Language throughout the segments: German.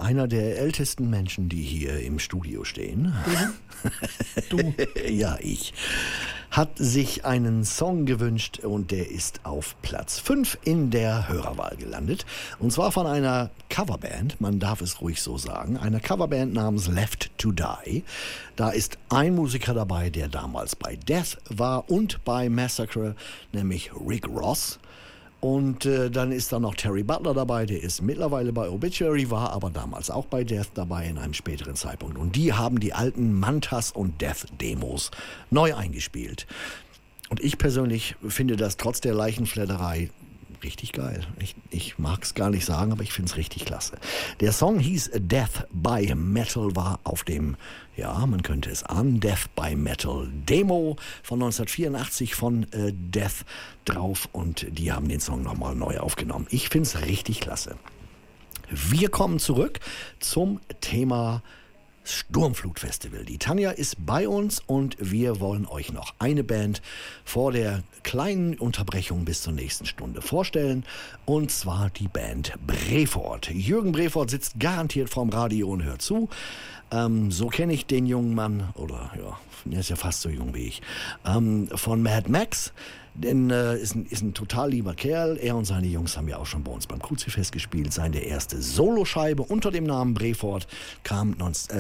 einer der ältesten Menschen, die hier im Studio stehen. Du? Ja, ich. Hat sich einen Song gewünscht und der ist auf Platz 5 in der Hörerwahl gelandet. Und zwar von einer Coverband, man darf es ruhig so sagen, einer Coverband namens Left to Die. Da ist ein Musiker dabei, der damals bei Death war und bei Massacre, nämlich Rick Ross. Und dann ist da noch Terry Butler dabei, der ist mittlerweile bei Obituary, war aber damals auch bei Death dabei in einem späteren Zeitpunkt. Und die haben die alten Mantas und Death-Demos neu eingespielt. Und ich persönlich finde das trotz der Leichenfledderei richtig geil. Ich mag es gar nicht sagen, aber ich finde es richtig klasse. Der Song hieß Death by Metal, war auf dem, ja, man könnte es ahnen, Death by Metal Demo von 1984 von Death drauf und die haben den Song nochmal neu aufgenommen. Ich finde es richtig klasse. Wir kommen zurück zum Thema Sturmflutfestival. Die Tanja ist bei uns und wir wollen euch noch eine Band vor der kleinen Unterbrechung bis zur nächsten Stunde vorstellen. Und zwar die Band Breford. Jürgen Breford sitzt garantiert vorm Radio und hört zu. So kenne ich den jungen Mann, oder ja, er ist ja fast so jung wie ich, von Mad Max. Denn ist ein total lieber Kerl. Er und seine Jungs haben ja auch schon bei uns beim Kruzifest gespielt. Seine erste Soloscheibe unter dem Namen Breford kam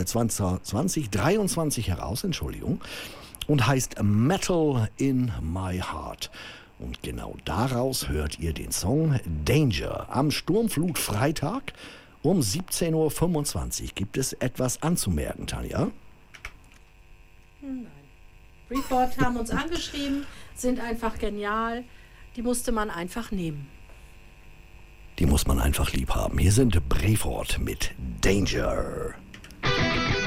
2023 heraus, und heißt Metal in My Heart. Und genau daraus hört ihr den Song Danger. Am Sturmflutfreitag um 17.25 Uhr gibt es etwas anzumerken, Tanja? Nein. Breford haben uns angeschrieben, sind einfach genial. Die musste man einfach nehmen. Die muss man einfach lieb haben. Hier sind Breford mit Danger.